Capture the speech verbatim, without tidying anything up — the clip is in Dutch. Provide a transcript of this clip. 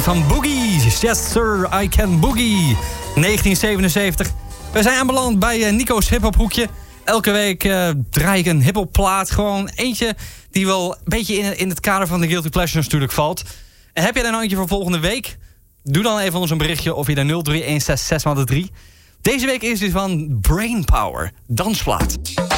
van Boogie. Yes sir, I can boogie. negentien zevenenzeventig. We zijn aanbeland bij Nico's hiphop hoekje. Elke week uh, draai ik een hiphop plaat. Gewoon eentje die wel een beetje in, in het kader van de Guilty Pleasures natuurlijk valt. En heb jij er nou eentje voor volgende week? Doe dan even ons een berichtje of je de nul drie een zes zes drie. Deze week is dit van Brainpower, dansplaat.